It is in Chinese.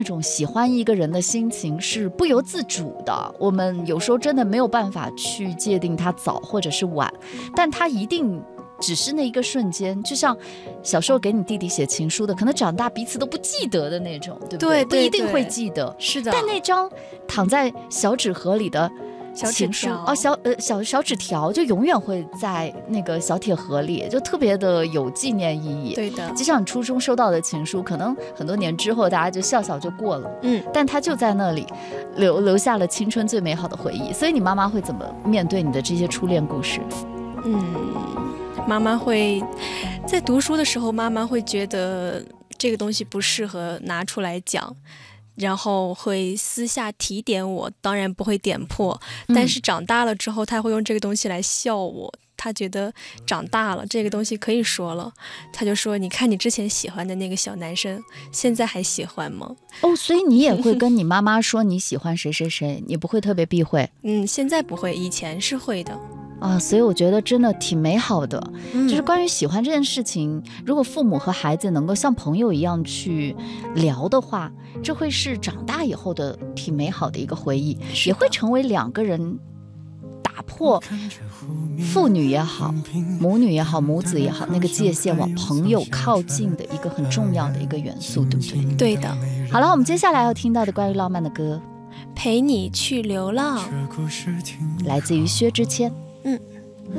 那种喜欢一个人的心情是不由自主的，我们有时候真的没有办法去界定它早或者是晚，但它一定只是那一个瞬间，就像小时候给你弟弟写情书的，可能长大彼此都不记得的那种，对不对？ 对， 不一定会记得， 是的。 但那张躺在小纸盒里的情书小纸条就永远会在那个小铁盒里，就特别的有纪念意义。 对的， 就像你初中收到的情书，可能很多年之后大家就笑笑就过了，但它就在那里留下了青春最美好的回忆。所以你妈妈会怎么面对你的这些初恋故事？ 妈妈会在读书的时候，妈妈会觉得这个东西不适合拿出来讲，然后会私下提点我，当然不会点破，但是长大了之后，他会用这个东西来笑我。他觉得长大了，这个东西可以说了，他就说：“你看你之前喜欢的那个小男生，现在还喜欢吗？” 哦，所以你也会跟你妈妈说你喜欢谁谁谁，你不会特别避讳？ 现在不会，以前是会的。 所以我觉得真的挺美好的，就是关于喜欢这件事情，如果父母和孩子能够像朋友一样去聊的话，这会是长大以后的挺美好的一个回忆，也会成为两个人打破父女也好，母女也好，母子也好，那个界限往朋友靠近的一个很重要的一个元素，对不对？ 对的。 好了，我们接下来要听到的关于浪漫的歌， 陪你去流浪， 来自于薛之谦。